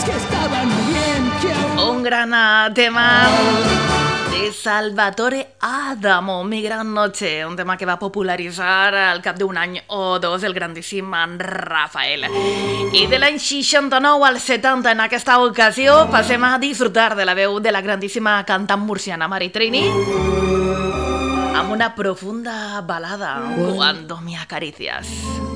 Un gran tema de Salvatore Adamo, Mi gran noche, un tema que va popularitzar al cap d'un any o dos el grandíssim Rafael. I de l'any 69 al 70 en aquesta ocasió passem a disfrutar de la veu de la grandíssima cantant murciana Mari Trini amb una profunda balada, Cuando me acaricias.